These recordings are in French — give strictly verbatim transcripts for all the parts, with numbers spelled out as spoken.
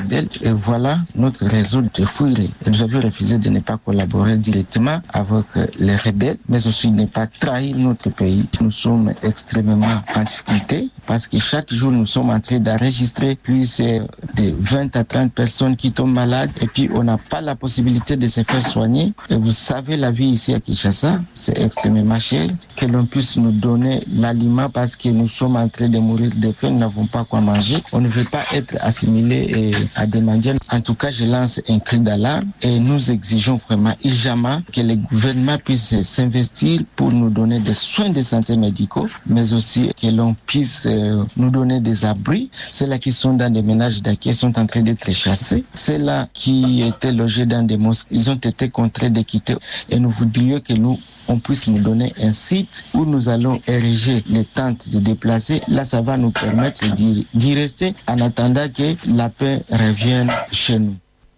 rebelles. Et voilà notre raison de fuir. Et nous avions refusé de ne pas collaborer directement avec les rebelles, mais aussi ne pas trahir notre pays. Nous sommes extrêmement en difficulté parce que chaque jour, nous sommes en train d'enregistrer plus de vingt à trente personnes qui tombent malades et puis on n'a pas la possibilité de se faire soigner. Et vous savez, la vie ici à Kinshasa, c'est extrêmement cher. Que l'on puisse nous donner l'aliment parce que nous sommes en train de mourir de faim, nous n'avons pas quoi manger. On ne veut pas être assimilés à des mendiants. En tout cas, je lance un cri d'alarme et nous exigeons vraiment urgemment que le gouvernement puisse s'investir pour nous donner des soins de santé médicaux, mais aussi que l'on puisse euh, nous donner des abris. Ceux-là qui sont dans des ménages d'accueil sont en train d'être chassés. Ceux-là qui étaient logés dans des mosquées, ils ont été contraints de quitter. Et nous voudrions que nous, on puisse nous donner un site où nous allons ériger les tentes de déplacer. Là, ça va nous permettre d'y, d'y rester en attendant que la paix revienne chez nous.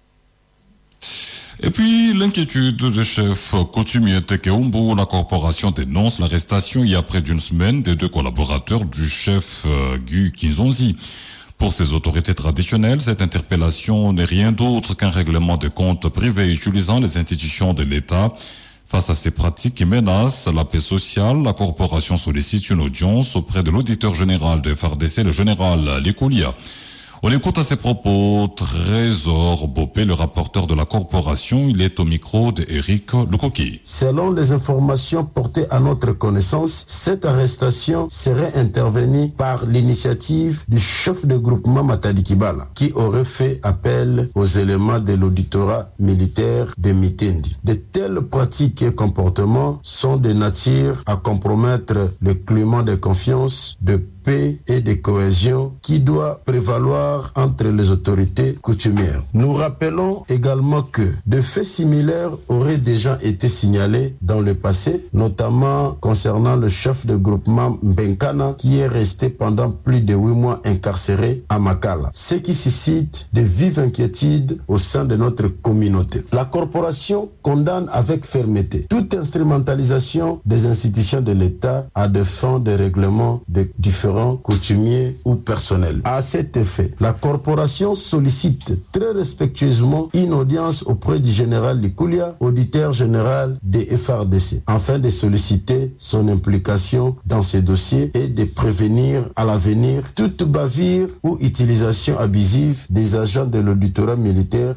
Et puis, l'inquiétude du chef coutumier Tekeumbu, la corporation dénonce l'arrestation il y a près d'une semaine des deux collaborateurs du chef euh, Guy Kinzonzi. Pour ces autorités traditionnelles, cette interpellation n'est rien d'autre qu'un règlement de comptes privés utilisant les institutions de l'État. Face à ces pratiques qui menacent la paix sociale, la corporation sollicite une audience auprès de l'auditeur général de F R D C, le général Likoulia. On écoute à ses propos Trésor Bopé, le rapporteur de la corporation. Il est au micro d'Éric Lukoki. Selon les informations portées à notre connaissance, cette arrestation serait intervenue par l'initiative du chef de groupement Matadi Kibala, qui aurait fait appel aux éléments de l'auditorat militaire de Mitendi. De telles pratiques et comportements sont de nature à compromettre le climat de confiance, de paix et de cohésion qui doit prévaloir entre les autorités coutumières. Nous rappelons également que des faits similaires auraient déjà été signalés dans le passé, notamment concernant le chef de groupement Mbenkana qui est resté pendant plus de huit mois incarcéré à Makala, ce qui suscite de vives inquiétudes au sein de notre communauté. La corporation condamne avec fermeté toute instrumentalisation des institutions de l'État à des fins de règlement de différents coutumiers ou personnels. À cet effet, la corporation sollicite très respectueusement une audience auprès du général Likoulia, auditeur général des F R D C, afin de solliciter son implication dans ces dossiers et de prévenir à l'avenir toute bavure ou utilisation abusive des agents de l'auditorat militaire.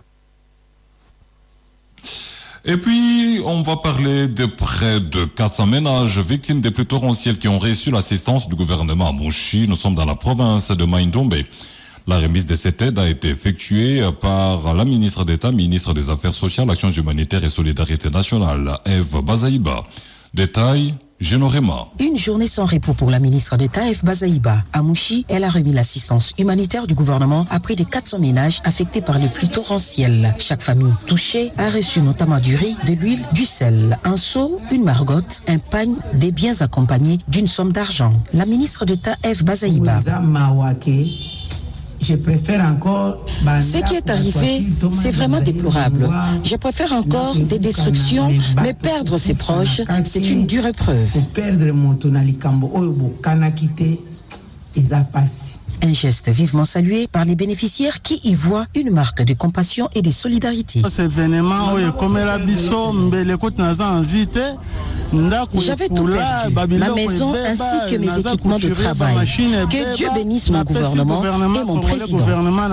Et puis, on va parler de près de quatre cents ménages victimes des pluies torrentielles qui ont reçu l'assistance du gouvernement à Mouchi. Nous sommes dans la province de Maïndombe. La remise de cette aide a été effectuée par la ministre d'État, ministre des Affaires sociales, Actions humanitaires et Solidarité nationale, Eve Bazaïba. Détail, Génorema. Une journée sans repos pour la ministre d'État, Eve Bazaïba. À Mouchi, elle a remis l'assistance humanitaire du gouvernement à près de quatre cents ménages affectés par les pluies torrentielles. Chaque famille touchée a reçu notamment du riz, de l'huile, du sel, un seau, une margotte, un pagne, des biens accompagnés d'une somme d'argent. La ministre d'État, Eve Bazaïba. Je préfère encore... Ce qui est arrivé, c'est vraiment déplorable. Je préfère encore des destructions, mais perdre ses proches, c'est une dure épreuve. Un geste vivement salué par les bénéficiaires qui y voient une marque de compassion et de solidarité. J'avais tout perdu, ma maison ainsi que mes équipements de travail. Que Dieu bénisse mon gouvernement et mon président.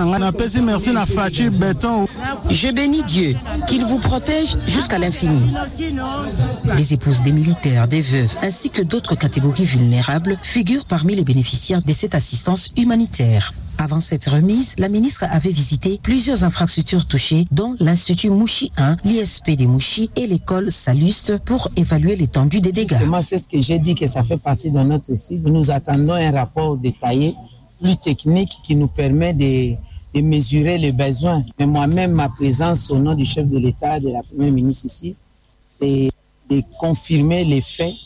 Je bénis Dieu, qu'il vous protège jusqu'à l'infini. Les épouses des militaires, des veuves, ainsi que d'autres catégories vulnérables figurent parmi les bénéficiaires de cette assistance humanitaire. Avant cette remise, la ministre avait visité plusieurs infrastructures touchées, dont l'Institut Mouchi un, l'I S P de Mouchi et l'école Saluste pour évaluer l'étendue des dégâts. Moi, c'est ce que j'ai dit que ça fait partie de notre cible. Nous attendons un rapport détaillé, plus technique, qui nous permet de, de mesurer les besoins. Mais moi-même, ma présence au nom du chef de l'État, de la première ministre ici, c'est de confirmer les faits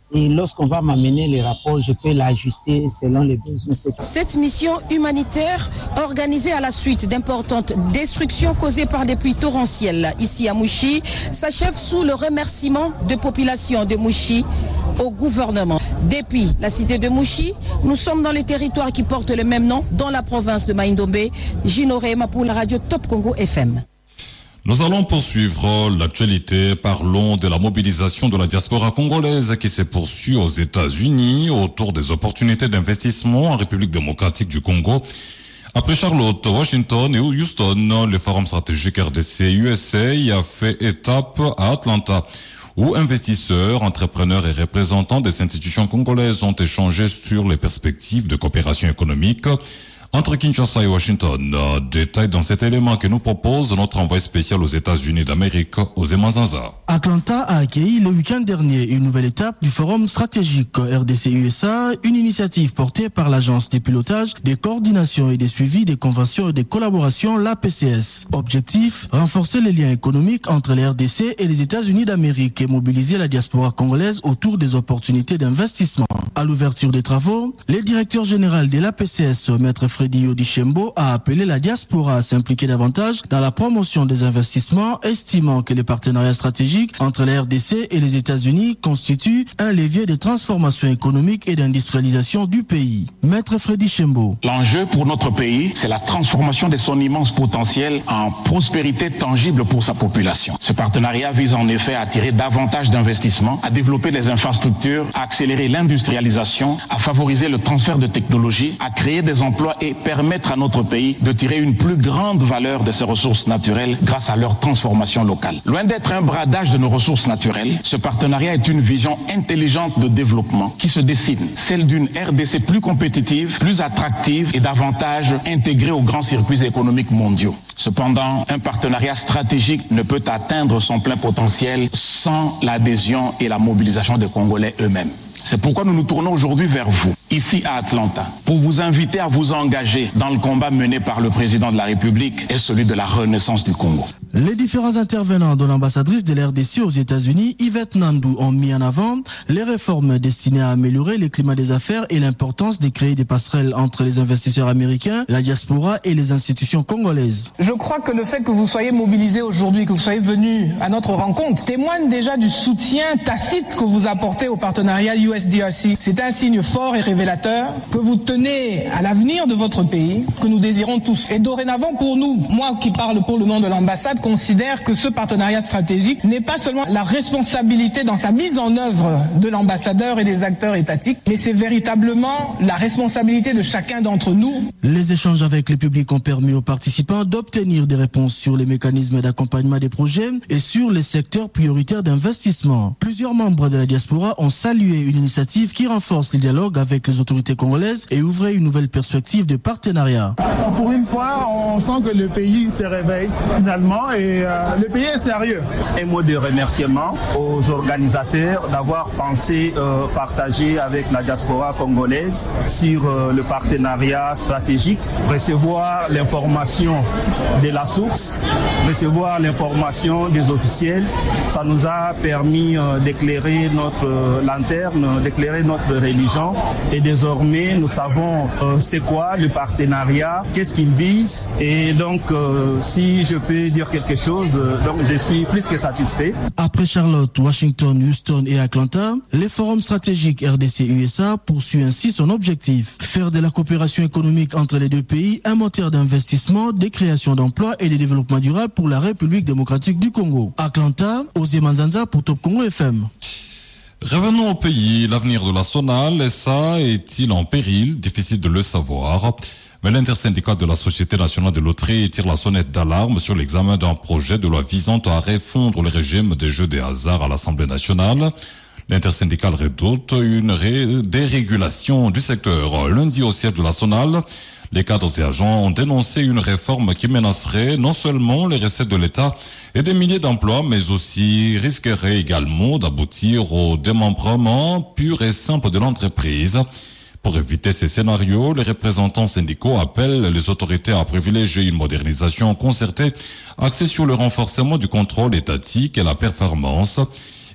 Et lorsqu'on va m'amener les rapports, je peux l'ajuster selon les besoins. Cette mission humanitaire, organisée à la suite d'importantes destructions causées par des pluies torrentielles ici à Mouchi, s'achève sous le remerciement de populations de Mouchi au gouvernement. Depuis la cité de Mouchi, nous sommes dans les territoires qui portent le même nom, dans la province de Maïndombe. Gino Rema pour la radio Top Congo F M. Nous allons poursuivre l'actualité. Parlons de la mobilisation de la diaspora congolaise qui s'est poursuivie aux États-Unis autour des opportunités d'investissement en République démocratique du Congo. Après Charlotte, Washington et Houston, le Forum stratégique R D C U S A a fait étape à Atlanta, où investisseurs, entrepreneurs et représentants des institutions congolaises ont échangé sur les perspectives de coopération économique entre Kinshasa et Washington. Détail dans cet élément que nous propose notre envoyé spécial aux États-Unis d'Amérique, Osé Manzanza. Atlanta a accueilli le week-end dernier une nouvelle étape du Forum stratégique R D C U S A, une initiative portée par l'Agence des pilotages, des coordinations et des suivis des conventions et des collaborations, l'A P C S. Objectif, renforcer les liens économiques entre les R D C et les États-Unis d'Amérique et mobiliser la diaspora congolaise autour des opportunités d'investissement. À l'ouverture des travaux, le directeur général de l'A P C S, Maître Freddy Yodichembo, a appelé la diaspora à s'impliquer davantage dans la promotion des investissements, estimant que les partenariats stratégiques entre la R D C et les États-Unis constituent un levier de transformation économique et d'industrialisation du pays. Maître Freddy Chembo. L'enjeu pour notre pays, c'est la transformation de son immense potentiel en prospérité tangible pour sa population. Ce partenariat vise en effet à attirer davantage d'investissements, à développer les infrastructures, à accélérer l'industrialisation, à favoriser le transfert de technologies, à créer des emplois et permettre à notre pays de tirer une plus grande valeur de ses ressources naturelles grâce à leur transformation locale. Loin d'être un bradage de nos ressources naturelles, ce partenariat est une vision intelligente de développement qui se dessine, celle d'une R D C plus compétitive, plus attractive et davantage intégrée aux grands circuits économiques mondiaux. Cependant, un partenariat stratégique ne peut atteindre son plein potentiel sans l'adhésion et la mobilisation des Congolais eux-mêmes. C'est pourquoi nous nous tournons aujourd'hui vers vous, ici à Atlanta, pour vous inviter à vous engager dans le combat mené par le président de la République et celui de la renaissance du Congo. Les différents intervenants de l'ambassadrice de l'R D C aux États-Unis, Yvette Nandou, ont mis en avant les réformes destinées à améliorer le climat des affaires et l'importance de créer des passerelles entre les investisseurs américains, la diaspora et les institutions congolaises. Je crois que le fait que vous soyez mobilisés aujourd'hui, que vous soyez venus à notre rencontre, témoigne déjà du soutien tacite que vous apportez au partenariat U S D R C. C'est un signe fort et révélateur que vous tenez à l'avenir de votre pays, que nous désirons tous. Et dorénavant, pour nous, moi qui parle pour le nom de l'ambassade, considère que ce partenariat stratégique n'est pas seulement la responsabilité dans sa mise en œuvre de l'ambassadeur et des acteurs étatiques, mais c'est véritablement la responsabilité de chacun d'entre nous. Les échanges avec le public ont permis aux participants d'obtenir des réponses sur les mécanismes d'accompagnement des projets et sur les secteurs prioritaires d'investissement. Plusieurs membres de la diaspora ont salué une initiative qui renforce le dialogue avec les autorités congolaises et ouvrait une nouvelle perspective de partenariat. Pour une fois, on sent que le pays se réveille finalement et euh, le pays est sérieux. Un mot de remerciement aux organisateurs d'avoir pensé euh, partager avec la diaspora congolaise sur euh, le partenariat stratégique, recevoir l'information de la source, recevoir l'information des officiels. Ça nous a permis euh, d'éclairer notre euh, lanterne, d'éclairer notre religion et désormais nous savons euh, c'est quoi le partenariat, qu'est-ce qu'il vise et donc euh, si je peux dire quelque chose, euh, donc je suis plus que satisfait. Après Charlotte, Washington, Houston et Atlanta, le Forum stratégique R D C U S A poursuit ainsi son objectif, faire de la coopération économique entre les deux pays un moteur d'investissement, de création d'emplois et de développement durable pour la République démocratique du Congo. Atlanta, Osé Manzanza pour Top Congo F M. Revenons au pays. L'avenir de la Sonal, S A, est-il en péril? Difficile de le savoir. Mais l'intersyndicat de la Société nationale de loterie tire la sonnette d'alarme sur l'examen d'un projet de loi visant à refondre le régime des jeux des hasards à l'Assemblée nationale. L'intersyndicale redoute une ré- dérégulation du secteur. Lundi, au siège de la Sonal, les cadres et agents ont dénoncé une réforme qui menacerait non seulement les recettes de l'État et des milliers d'emplois, mais aussi risquerait également d'aboutir au démembrement pur et simple de l'entreprise. Pour éviter ces scénarios, les représentants syndicaux appellent les autorités à privilégier une modernisation concertée axée sur le renforcement du contrôle étatique et la performance.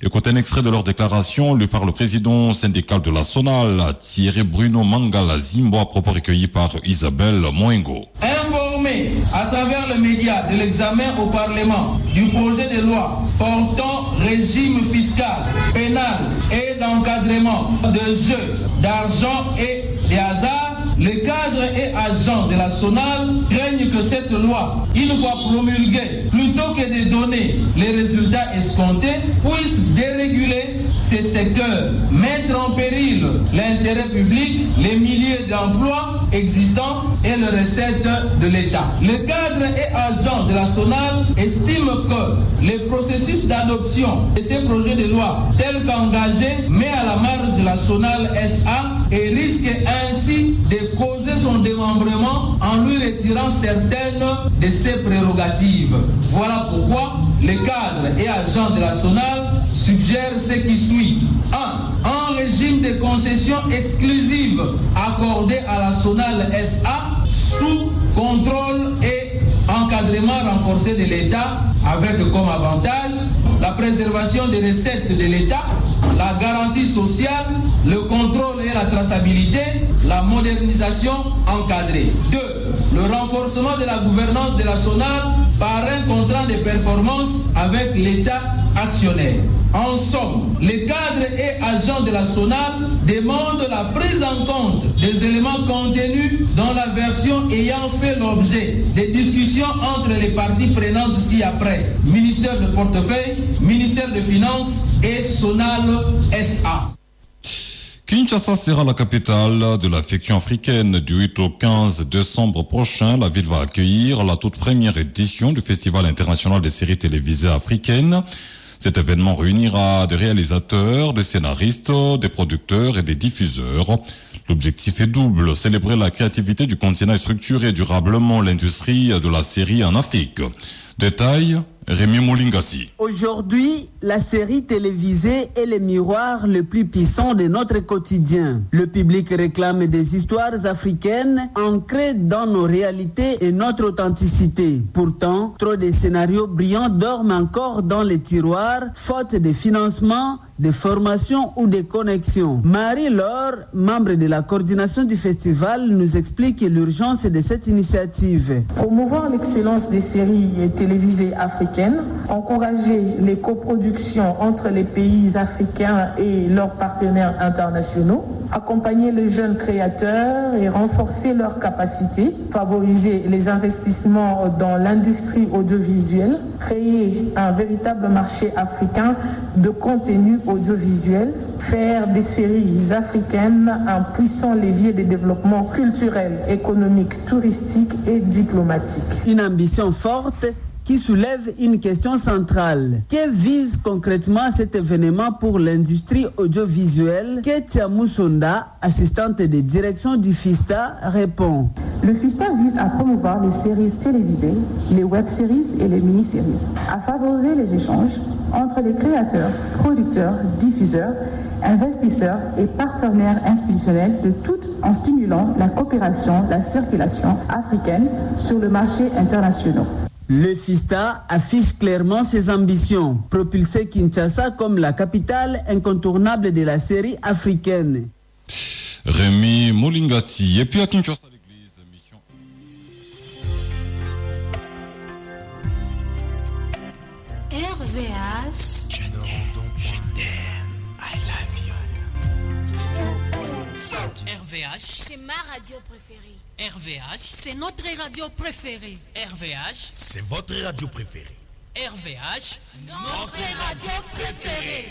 Écoutez un extrait de leur déclaration lu par le président syndical de la SONAL, Thierry Bruno Mangala Zimbo, à propos recueilli par Isabelle Moengo. Informé à travers les médias de l'examen au Parlement du projet de loi portant régime fiscal, pénal et d'encadrement de jeux, d'argent et de hasard, les cadres et agents de la SONAL craignent que cette loi, une fois promulguée, plutôt que de donner les résultats escomptés, puisse déréguler ces secteurs, mettre en péril l'intérêt public, les milliers d'emplois existants et les recettes de l'État. Les cadres et agents de la SONAL estiment que le processus d'adoption de ces projets de loi tel qu'engagé met à la marge de la SONAL S A et risque ainsi de causer son démembrement en lui retirant certaines de ses prérogatives. Voilà pourquoi les cadres et agents de la SONAL suggèrent ce qui suit. un. Un régime de concession exclusive accordé à la SONAL S A sous contrôle et encadrement renforcé de l'État avec comme avantage la préservation des recettes de l'État, la garantie sociale, le contrôle et la traçabilité, la modernisation encadrée. deux. Le renforcement de la gouvernance de la SONAL par un contrat de performance avec l'État actionnaire. En somme, les cadres et agents de la SONAL demandent la prise en compte des éléments contenus dans la version ayant fait l'objet des discussions entre les parties prenantes ci-après, ministère de portefeuille, ministère des Finances et SONAL S A. Kinshasa sera la capitale de la fiction africaine. Du huit au quinze décembre prochain, la ville va accueillir la toute première édition du Festival international des séries télévisées africaines. Cet événement réunira des réalisateurs, des scénaristes, des producteurs et des diffuseurs. L'objectif est double, célébrer la créativité du continent et structurer durablement l'industrie de la série en Afrique. Détail, Rémi Moulingati. Aujourd'hui, la série télévisée est le miroir le plus puissant de notre quotidien. Le public réclame des histoires africaines ancrées dans nos réalités et notre authenticité. Pourtant, trop de scénarios brillants dorment encore dans les tiroirs, faute de financement, de formation ou de connexion. Marie-Laure, membre de la coordination du festival, nous explique l'urgence de cette initiative. Promouvoir l'excellence des séries télévisées africaines, encourager les coproductions entre les pays africains et leurs partenaires internationaux, accompagner les jeunes créateurs et renforcer leurs capacités, favoriser les investissements dans l'industrie audiovisuelle, créer un véritable marché africain de contenu audiovisuel, faire des séries africaines un puissant levier de développement culturel, économique, touristique et diplomatique. Une ambition forte qui soulève une question centrale. Que vise concrètement cet événement pour l'industrie audiovisuelle? Ketia Moussonda, assistante de direction du FISTA, répond. Le FISTA vise à promouvoir les séries télévisées, les web-séries et les mini-séries, à favoriser les échanges entre les créateurs, producteurs, diffuseurs, investisseurs et partenaires institutionnels de toutes en stimulant la coopération, la circulation africaine sur le marché international. Le FISTA affiche clairement ses ambitions, propulser Kinshasa comme la capitale incontournable de la série africaine. Rémi Moulingati. Et puis à Kinshasa, l'église, mission. R V H. Je t'aime, je t'aime, I love you. R V H. C'est ma radio préférée. R V H, c'est notre radio préférée. R V H, c'est votre radio préférée. R V H, notre radio préférée.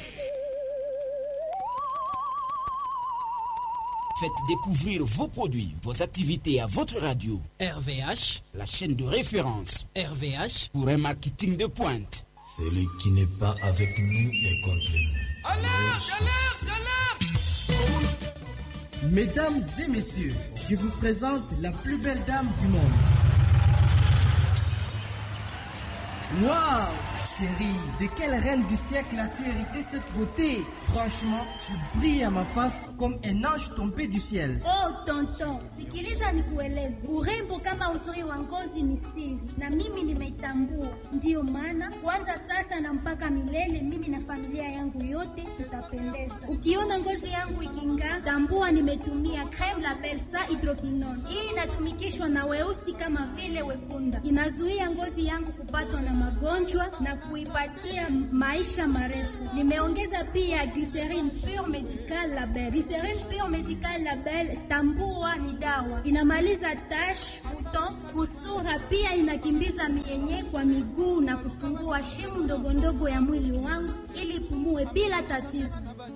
Faites découvrir vos produits, vos activités à votre radio. R V H, la chaîne de référence. R V H, pour un marketing de pointe. Celui qui n'est pas avec nous est contre nous. Alerte, alerte, alerte! Mesdames et messieurs, je vous présente la plus belle dame du monde. Waouh, chérie, de quelle reine du siècle as-tu hérité cette beauté? Franchement, tu brilles à ma face comme un ange tombé du ciel. Oh tonton, sikiliza nikueleze. Urembo kama uzuri wa ngozi ni siri, na mimi nimeitambua. Ndiyo maana kwanza sasa na mpaka milele, mimi na familia yangu yote tutapendeza. Ukiona ngozi yangu iking'aa, tambua nimetumia crème la Belsa hydroquinone. Hii inatumikishwa na weusi kama vile wekunda. Inazuia ngozi yangu kupatwa na magonjwa na kuipatia maisha marefu. Nimeongeza pia Glycerine Pure Medical Label. Glycerine Pure Medical Label, tambua ni dawa. Inamaliza tash, buton, kusura, pia inakimbiza mienye kwa miguu na kufungua shimo ndogo ndogo ya mwili wangu ili pumue bila tatizo.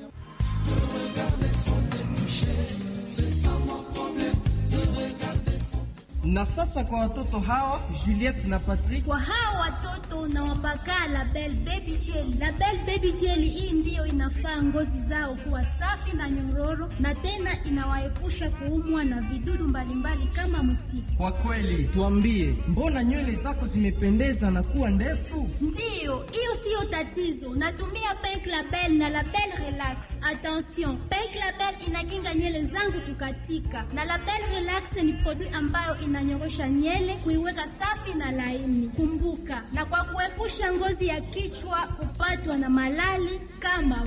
Na sasa kwa watoto hawa Juliette na Patrick, kwa hawa watoto na wapaka Label Baby Jelly. Label Baby Jelly hii ndiyo inafaa ngozi zao kuwa safi na nyororo, na tena inawaepusha kuumwa na vidudu mbalimbali kama mustiki. Kwa kweli, tuambie, mbona nywele zako zimependeza na kuwa ndefu? Ndiyo, hiyo sio tatizo. Natumia Pink Label na Label Relax. Attention, Pink Label inakinga nywele zangu kukatika, na Label Relax ni produit ambayo ina inanyorosha nyele kuiweka safi na laini. Kumbuka, na kwa kuepusha ngozi ya kichwa kupatwa na malali kama